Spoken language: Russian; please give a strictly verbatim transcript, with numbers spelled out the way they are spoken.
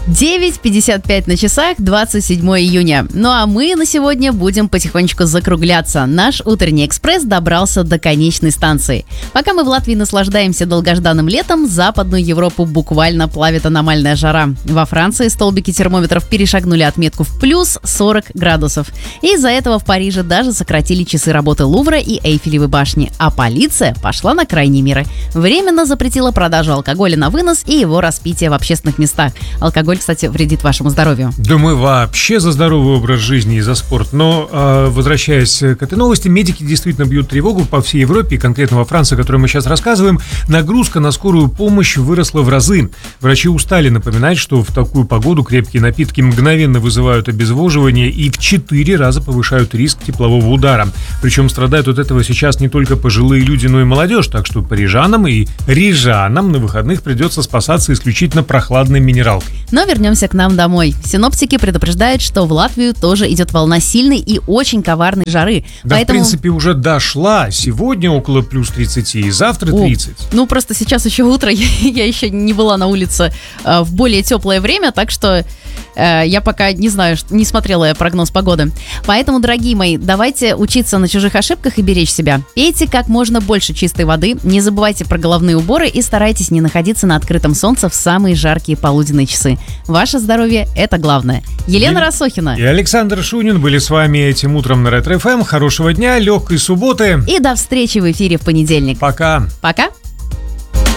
девять пятьдесят пять на часах, двадцать седьмое июня. Ну а мы на сегодня будем потихонечку закругляться. Наш утренний экспресс добрался до конечной станции. Пока мы в Латвии наслаждаемся долгожданным летом, Западную Европу буквально плавит аномальная жара. Во Франции столбики термометров перешагнули отметку в плюс сорок градусов. И из-за этого в Париже даже сократили часы работы Лувра и Эйфелевой башни. А полиция пошла на крайние меры. Временно запретила продажу алкоголя на вынос и его распитие в общественных местах. Алкоголь, кстати, вредит вашему здоровью. Да мы вообще за здоровый образ жизни и за спорт. Но, э, возвращаясь к этой новости, медики действительно бьют тревогу по всей Европе, и конкретно во Франции, о которой мы сейчас рассказываем. Нагрузка на скорую помощь выросла в разы. Врачи устали напоминать, что в такую погоду крепкие напитки мгновенно вызывают обезвоживание и в четыре раза повышают риск теплового удара. Причем страдают от этого сейчас не только пожилые люди, но и молодежь. Так что парижанам и рижанам на выходных придется спасаться исключительно прохладной минералкой. Но вернемся к нам домой. Синоптики предупреждают, что в Латвию тоже идет волна сильной и очень коварной жары. Да, Поэтому... в принципе, уже дошла. Сегодня около плюс тридцать, и завтра тридцать. О, ну, просто сейчас еще утро, я, я еще не была на улице э, в более теплое время, так что э, я пока не знаю, не смотрела я прогноз погоды. Поэтому, дорогие мои, давайте учиться на чужих ошибках и беречь себя. Пейте как можно больше чистой воды, не забывайте про головные уборы и старайтесь не находиться на открытом солнце в самые жаркие полуденные часы. Ваше здоровье – это главное. Елена и, Рассохина и Александр Шунин были с вами этим утром на Ретро-ФМ. Хорошего дня, легкой субботы. И до встречи в эфире в понедельник. Пока. Пока.